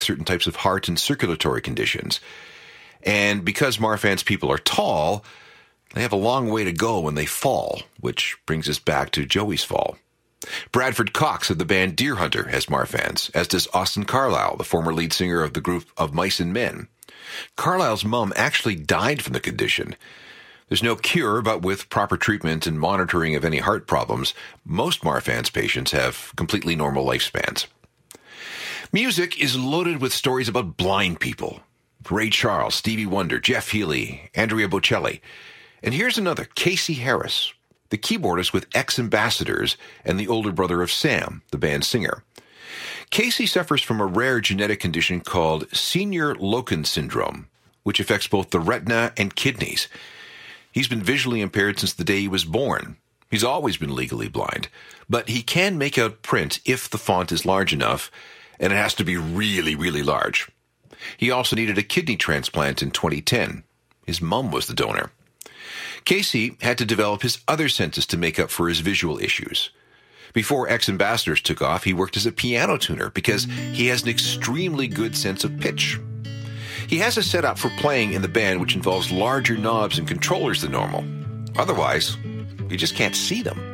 certain types of heart and circulatory conditions. And because Marfan's people are tall, they have a long way to go when they fall, which brings us back to Joey's fall. Bradford Cox of the band Deerhunter has Marfan's, as does Austin Carlisle, the former lead singer of the group of Mice and Men. Carlisle's mom actually died from the condition. There's no cure, but with proper treatment and monitoring of any heart problems, most Marfan's patients have completely normal lifespans. Music is loaded with stories about blind people. Ray Charles, Stevie Wonder, Jeff Healey, Andrea Bocelli. And here's another, Casey Harris, the keyboardist with X-Ambassadors and the older brother of Sam, the band's singer. Casey suffers from a rare genetic condition called senior Loken syndrome, which affects both the retina and kidneys. He's been visually impaired since the day he was born. He's always been legally blind, but he can make out print if the font is large enough, and it has to be really, really large. He also needed a kidney transplant in 2010. His mom was the donor. Casey had to develop his other senses to make up for his visual issues. Before X-Ambassadors took off, he worked as a piano tuner because he has an extremely good sense of pitch. He has a setup for playing in the band which involves larger knobs and controllers than normal. Otherwise, you just can't see them.